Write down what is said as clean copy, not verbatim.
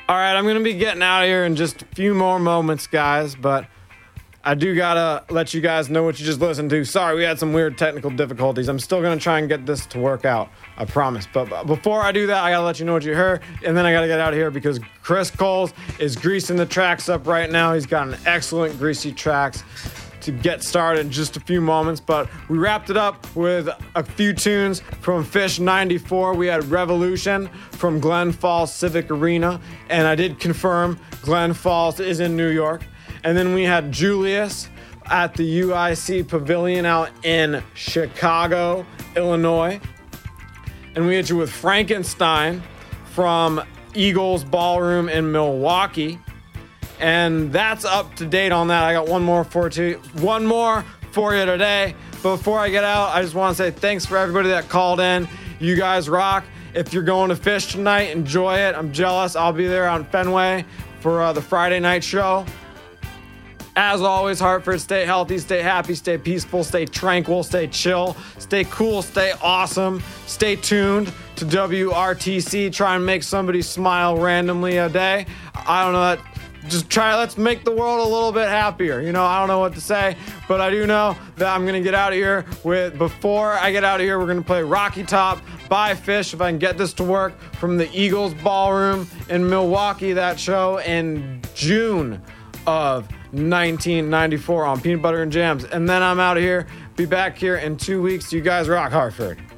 All right, I'm going to be getting out of here in just a few more moments, guys, but I do got to let you guys know what you just listened to. Sorry, we had some weird technical difficulties. I'm still going to try and get this to work out, I promise. But before I do that, I got to let you know what you heard, and then I got to get out of here because Chris Coles is greasing the tracks up right now. He's got an excellent greasy tracks to get started in just a few moments, but we wrapped it up with a few tunes from Phish 94. We had Revolution from Glen Falls Civic Arena, and I did confirm Glen Falls is in New York. And then we had Julius at the UIC Pavilion out in Chicago, Illinois. And we hit you with Frankenstein from Eagles Ballroom in Milwaukee. And that's up to date on that. I got one more for you today. But before I get out, I just want to say thanks for everybody that called in. You guys rock. If you're going to Phish tonight, enjoy it. I'm jealous. I'll be there on Fenway for the Friday night show. As always, Hartford, stay healthy, stay happy, stay peaceful, stay tranquil, stay chill, stay cool, stay awesome. Stay tuned to WRTC. Try and make somebody smile randomly a day. I don't know that. Let's make the world a little bit happier. I don't know what to say, but I do know that I'm going to get out of here before I get out of here, we're going to play Rocky Top by Phish, if I can get this to work, from the Eagles Ballroom in Milwaukee, that show in June of 1994 on Peanut Butter and Jams. And then I'm out of here. Be back here in 2 weeks. You guys rock, Hartford.